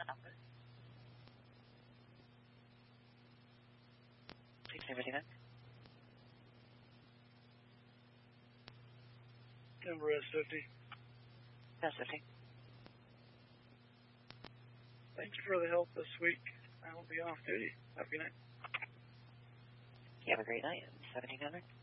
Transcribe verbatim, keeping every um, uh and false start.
Please say everything. Denver S fifty. S fifty. Thank you for the help this week. I will be off duty. Have a good night. You have a great night. seventeen hundred.